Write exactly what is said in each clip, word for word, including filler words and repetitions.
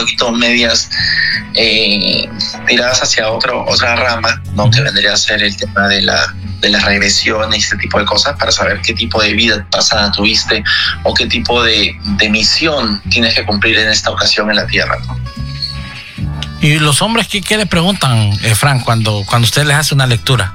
poquito medias eh, tiradas hacia otro, otra rama, ¿no? Que vendría a ser el tema de la de las regresiones y este tipo de cosas, para saber qué tipo de vida pasada tuviste o qué tipo de, de misión tienes que cumplir en esta ocasión en la Tierra, ¿no? ¿Y los hombres qué, qué le preguntan, eh, Frank, cuando, cuando usted les hace una lectura?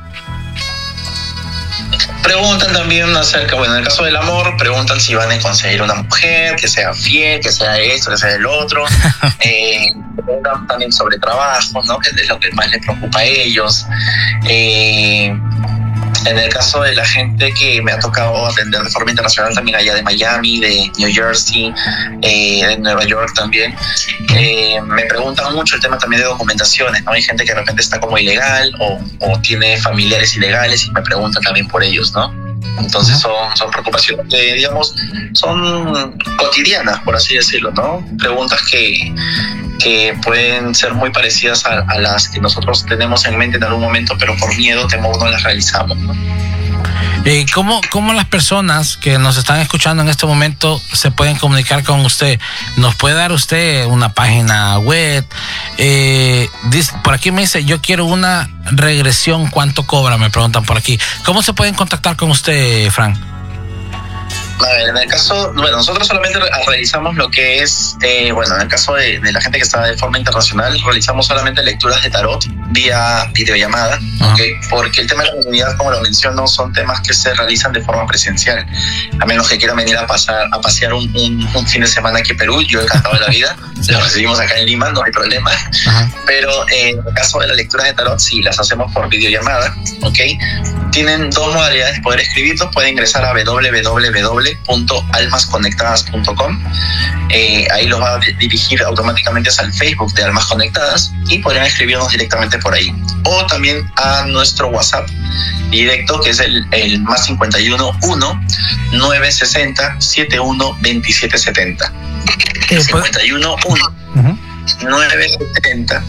Preguntan también acerca, bueno, en el caso del amor, preguntan si van a conseguir una mujer que sea fiel, que sea esto, que sea el otro. eh, preguntan también sobre trabajo, ¿no? Que es lo que más les preocupa a ellos. Eh, en el caso de la gente que me ha tocado atender de forma internacional, también allá de Miami, de New Jersey, eh, de Nueva York también, eh, me preguntan mucho el tema también de documentaciones, ¿no? Hay gente que de repente está como ilegal o, o tiene familiares ilegales y me preguntan también por ellos, ¿no? Entonces son, son preocupaciones que, digamos, son cotidianas, por así decirlo, ¿no? Preguntas que, que pueden ser muy parecidas a, a las que nosotros tenemos en mente en algún momento, pero por miedo, temor, no las realizamos, ¿no? Eh, ¿cómo, ¿Cómo las personas que nos están escuchando en este momento se pueden comunicar con usted? ¿Nos puede dar usted una página web? Eh, dice, por aquí me dice, yo quiero una regresión, ¿cuánto cobra? Me preguntan por aquí. ¿Cómo se pueden contactar con usted, Frank? A ver, en el caso, bueno, nosotros solamente realizamos lo que es, eh, bueno, en el caso de, de la gente que está de forma internacional, realizamos solamente lecturas de tarot vía videollamada, uh-huh. ¿Okay? Porque el tema de la comunidad, como lo menciono, son temas que se realizan de forma presencial. A menos que quieran venir a pasar, a pasear un, un, un fin de semana aquí en Perú, yo encantado de la vida, sí. Lo recibimos acá en Lima, no hay problema. Uh-huh. Pero eh, en el caso de las lecturas de tarot, sí, las hacemos por videollamada, ¿ok? Tienen dos modalidades de poder escribirlos, pueden ingresar a w w w punto almas conectadas punto com. Eh, ahí los va a dirigir automáticamente al Facebook de Almas Conectadas y podrían escribirnos directamente por ahí. O también a nuestro WhatsApp directo, que es el, el más cincuenta y uno, uno, nueve sesenta, setenta y uno, veintisiete setenta. Eh, cincuenta y uno, uno, uh-huh. nueve sesenta.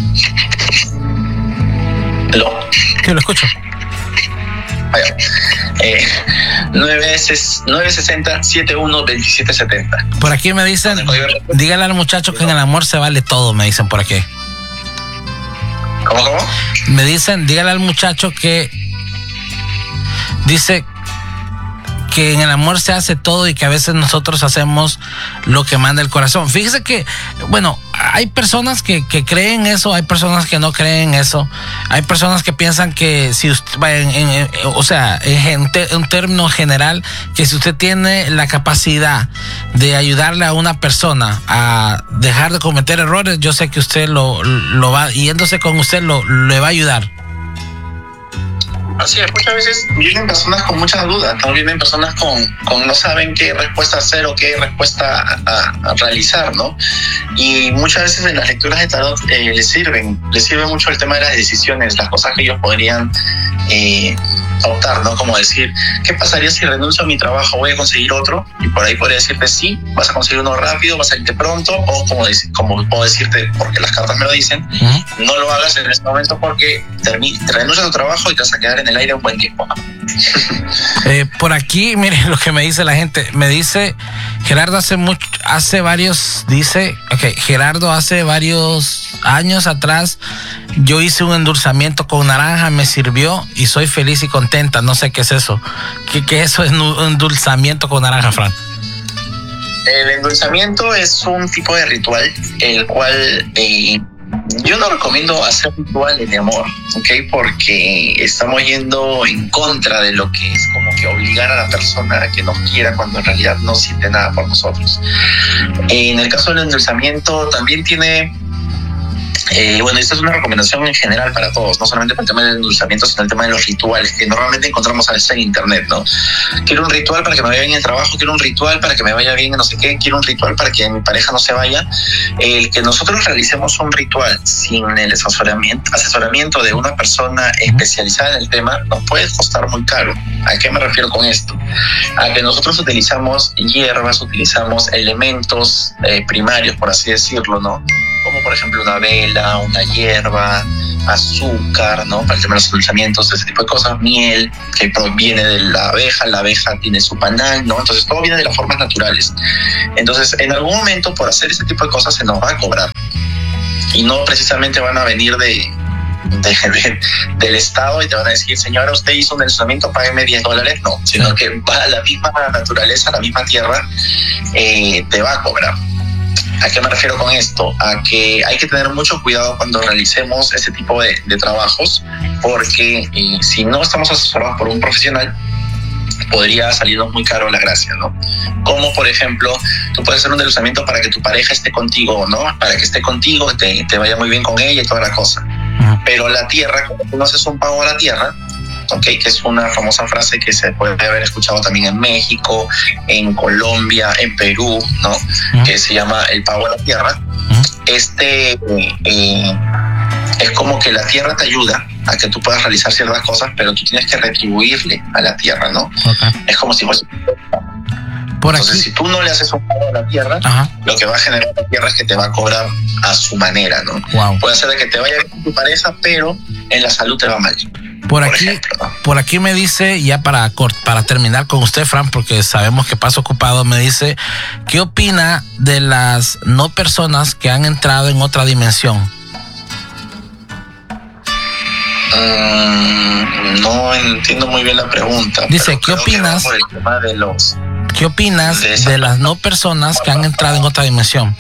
¿Lo? Que lo escucho. Vaya. Eh, nueve sesenta, setenta y uno, veintisiete setenta. Por aquí me dicen, dígale al muchacho que en el amor se vale todo, me dicen por aquí. ¿Cómo, cómo? Me dicen, dígale al muchacho que dice que en el amor se hace todo y que a veces nosotros hacemos lo que manda el corazón. Fíjese que, bueno, hay personas que, que creen eso, hay personas que no creen eso, hay personas que piensan que si usted, en, en, en, o sea, en, en un término general, que si usted tiene la capacidad de ayudarle a una persona a dejar de cometer errores, yo sé que usted lo, lo va, yéndose con usted, lo, le va a ayudar. Así es, muchas veces vienen personas con muchas dudas, ¿no? Vienen personas con, con no saben qué respuesta hacer o qué respuesta a, a realizar, ¿no? Y muchas veces en las lecturas de tarot eh, les sirven, les sirve mucho el tema de las decisiones, las cosas que ellos podrían eh, optar, ¿no? Como decir, ¿qué pasaría si renuncio a mi trabajo? ¿Voy a conseguir otro? Y por ahí podría decirte, sí, vas a conseguir uno rápido, vas a irte pronto, o como, como puedo decirte, porque las cartas me lo dicen, uh-huh. No lo hagas en este momento porque termi- te renuncias a tu trabajo y te vas a quedar en el aire un buen tiempo. eh, por aquí, miren lo que me dice la gente. Me dice Gerardo hace mucho, hace varios, dice, ok, Gerardo hace varios años atrás yo hice un endulzamiento con naranja, me sirvió y soy feliz y contenta. No sé qué es eso. ¿Qué, qué eso es un endulzamiento con naranja, Frank? El endulzamiento es un tipo de ritual, el cual eh, yo no recomiendo hacer rituales de amor, ¿ok? Porque estamos yendo en contra de lo que es como que obligar a la persona a que nos quiera cuando en realidad no siente nada por nosotros. En el caso del endulzamiento también tiene... Eh, bueno, esta es una recomendación en general para todos, no solamente para el tema del endulzamiento, sino el tema de los rituales que normalmente encontramos a veces en internet, ¿no? Quiero un ritual para que me vaya bien en el trabajo, quiero un ritual para que me vaya bien en no sé qué, quiero un ritual para que mi pareja no se vaya. El que nosotros realicemos un ritual sin el asesoramiento, asesoramiento de una persona especializada en el tema nos puede costar muy caro. ¿A qué me refiero con esto? A que nosotros utilizamos hierbas, utilizamos elementos eh, primarios, por así decirlo, ¿no? Como por ejemplo una vela, una hierba, azúcar, ¿no? Para el tema de los endulzamientos, ese tipo de cosas, miel, que proviene de la abeja, la abeja tiene su panal, ¿no? Entonces todo viene de las formas naturales. Entonces, en algún momento, por hacer ese tipo de cosas, se nos va a cobrar. Y no precisamente van a venir de, de, de del Estado y te van a decir, señora, usted hizo un endulzamiento, págueme diez dólares. No, sino que va a la misma naturaleza, a la misma tierra, eh, te va a cobrar. ¿A qué me refiero con esto? A que hay que tener mucho cuidado cuando realicemos ese tipo de, de trabajos, porque eh, si no estamos asesorados por un profesional, podría salirnos muy caro la gracia, ¿no? Como, por ejemplo, tú puedes hacer un endulzamiento para que tu pareja esté contigo, ¿no? Para que esté contigo, te, te vaya muy bien con ella y toda la cosa. Uh-huh. Pero la tierra, como tú no haces un pago a la tierra, ¿okay? Que es una famosa frase que se puede haber escuchado también en México, en Colombia, en Perú, ¿no? Uh-huh. Que se llama el pago a la tierra. Uh-huh. Este eh, es como que la tierra te ayuda a que tú puedas realizar ciertas cosas, pero tú tienes que retribuirle a la tierra, ¿no? Okay. Es como si fuese... Por Entonces, aquí, si tú no le haces un pago a la tierra, ajá, lo que va a generar la tierra es que te va a cobrar a su manera, ¿no? Wow. Puede ser de que te vaya bien con tu pareja, pero en la salud te va mal. Por, por aquí, ejemplo, ¿no? Por aquí me dice, ya para, para terminar con usted, Fran, porque sabemos que pasa ocupado, me dice, ¿qué opina de las no personas que han entrado en otra dimensión? Mm, no entiendo muy bien la pregunta. Dice, ¿qué opinas? Por el tema de los... ¿Qué opinas de, de las no personas que han entrado en otra dimensión?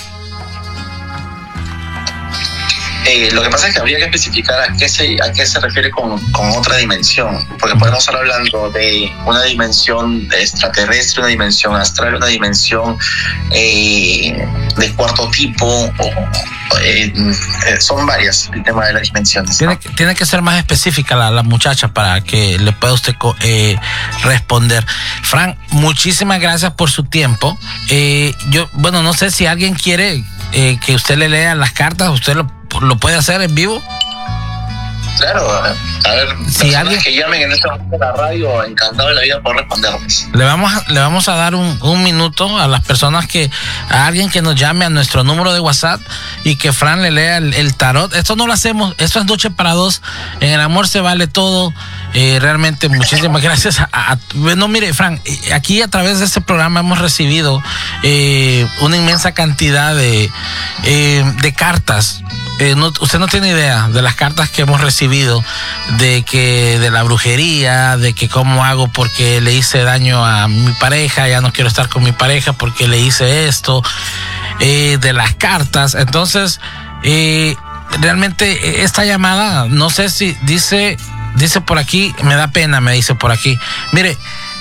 Eh, lo que pasa es que habría que especificar a qué se, a qué se refiere con, con otra dimensión, porque podemos estar hablando de una dimensión extraterrestre, una dimensión astral, una dimensión eh, de cuarto tipo, o, eh, son varias el tema de las dimensiones. Tiene, ¿no? tiene que ser más específica la, la muchacha para que le pueda usted eh, responder. Fran, muchísimas gracias por su tiempo. Eh, yo, bueno, no sé si alguien quiere eh, que usted le lea las cartas, usted lo ¿Lo puede hacer en vivo? Claro, a ver, si alguien que llamen en este momento a la radio, encantado de la vida por responderles. Le vamos a, le vamos a dar un, un minuto a las personas que, a alguien que nos llame a nuestro número de WhatsApp y que Fran le lea el, el tarot. Esto no lo hacemos, esto es Noche para Dos. En el amor se vale todo. Eh, realmente muchísimas gracias a, a, no mire Fran, aquí a través de este programa hemos recibido eh, una inmensa cantidad de eh, de cartas. Eh, no, usted no tiene idea de las cartas que hemos recibido, de que de la brujería, de que cómo hago porque le hice daño a mi pareja, ya no quiero estar con mi pareja porque le hice esto, eh, de las cartas. Entonces eh, realmente esta llamada, no sé si dice Dice por aquí, me da pena, me dice por aquí. Mire,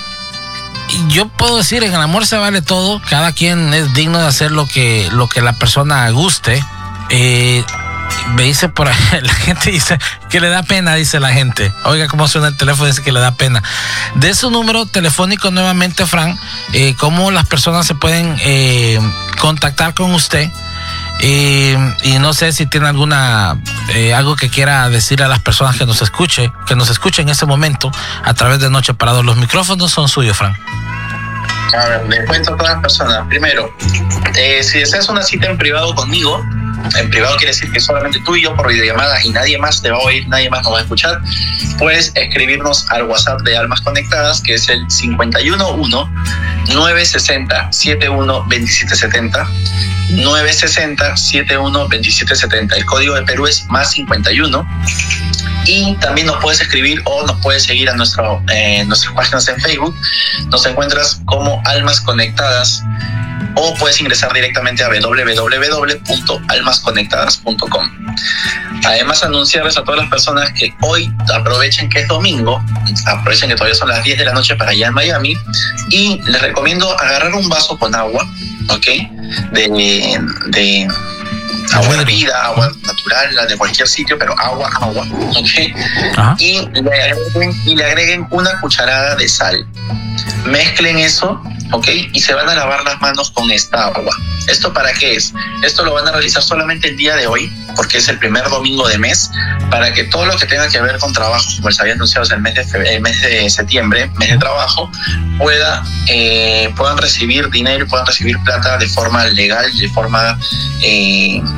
yo puedo decir, en el amor se vale todo. Cada quien es digno de hacer lo que, lo que la persona guste. Eh, me dice por ahí, la gente dice que le da pena, dice la gente. Oiga cómo suena el teléfono, dice que le da pena. De su número telefónico nuevamente, Fran, eh, cómo las personas se pueden eh, contactar con usted. Y, y no sé si tiene alguna eh, algo que quiera decir a las personas que nos escuche, que nos escuchen en este momento a través de Noche para Dos. Los micrófonos son suyos, Fran. A ver, les cuento a todas las personas. Primero, eh, si deseas una cita en privado conmigo, en privado quiere decir que solamente tú y yo por videollamada y nadie más te va a oír, nadie más nos va a escuchar, puedes escribirnos al WhatsApp de Almas Conectadas, que es el cincuenta y uno uno, nueve sesenta, setenta y uno, veintisiete setenta, nueve sesenta, setenta y uno, veintisiete setenta. El código de Perú es más cincuenta y uno. Y también nos puedes escribir o nos puedes seguir a nuestro, eh, nuestras páginas en Facebook. Nos encuentras como Almas Conectadas, o puedes ingresar directamente a doble u doble u doble u punto almas conectadas punto com. Además, anunciarles a todas las personas que hoy aprovechen que es domingo, aprovechen que todavía son las diez de la noche para allá en Miami, y les recomiendo agarrar un vaso con agua, ¿ok? De... de agua de vida, agua natural, la de cualquier sitio, pero agua, agua, ¿ok? Ajá. Y le agreguen, y le agreguen una cucharada de sal. Mezclen eso, ¿ok? Y se van a lavar las manos con esta agua. ¿Esto para qué es? Esto lo van a realizar solamente el día de hoy, porque es el primer domingo de mes, para que todo lo que tenga que ver con trabajo, como les había anunciado, es el mes de, febrero, el mes de septiembre, mes de trabajo, pueda, eh, puedan recibir dinero y puedan recibir plata de forma legal, de forma... Eh,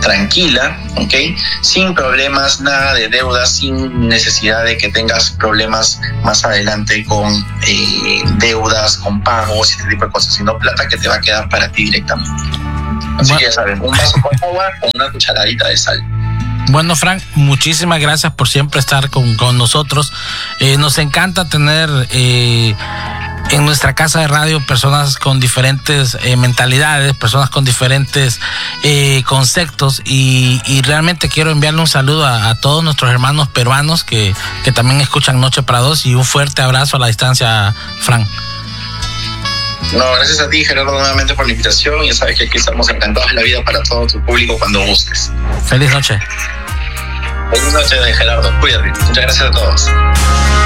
tranquila, ¿ok? Sin problemas, nada de deudas, sin necesidad de que tengas problemas más adelante con eh, deudas, con pagos y este tipo de cosas, sino plata que te va a quedar para ti directamente. Así bueno. que ya saben, un vaso con agua con una cucharadita de sal. Bueno, Frank, muchísimas gracias por siempre estar con, con nosotros. Eh, nos encanta tener eh, en nuestra casa de radio personas con diferentes eh, mentalidades, personas con diferentes eh, conceptos y, y realmente quiero enviarle un saludo a, a todos nuestros hermanos peruanos que, que también escuchan Noche para Dos y un fuerte abrazo a la distancia, Frank. No, gracias a ti, Gerardo, nuevamente por la invitación. Ya sabes que aquí estamos encantados de la vida para todo tu público cuando gustes. Feliz noche. Feliz noche, Gerardo. Cuídate. Muchas gracias a todos.